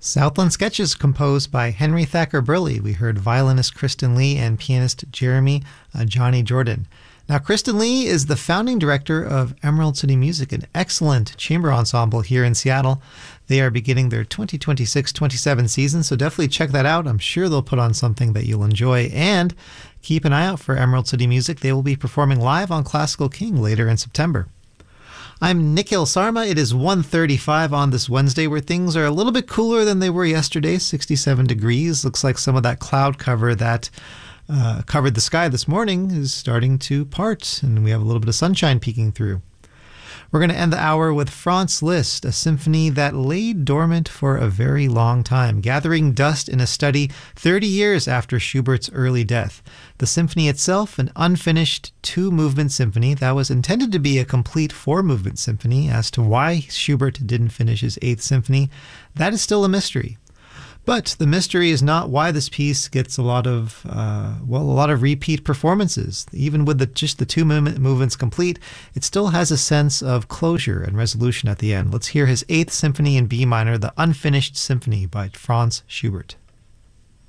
Southland Sketches composed by Henry Thacker Burleigh. We heard violinist Kristen Lee and pianist Jeremy Johnny Jordan. Now, Kristen Lee is the founding director of Emerald City Music, an excellent chamber ensemble here in Seattle. They are beginning their 2026-27 season, so definitely check that out. I'm sure they'll put on something that you'll enjoy. And keep an eye out for Emerald City Music. They will be performing live on Classical King later in September. I'm Nikhil Sarma. It is 1:35 on this Wednesday, where things are a little bit cooler than they were yesterday, 67 degrees. Looks like some of that cloud cover that covered the sky this morning is starting to part, and we have a little bit of sunshine peeking through. We're going to end the hour with Franz Liszt, a symphony that lay dormant for a very long time, gathering dust in a study 30 years after Schubert's early death. The symphony itself, an unfinished two-movement symphony that was intended to be a complete four-movement symphony. As to why Schubert didn't finish his Eighth Symphony, that is still a mystery. But the mystery is not why this piece gets a lot of repeat performances. Even with just the two movements complete, it still has a sense of closure and resolution at the end. Let's hear his Eighth Symphony in B minor, the Unfinished Symphony by Franz Schubert.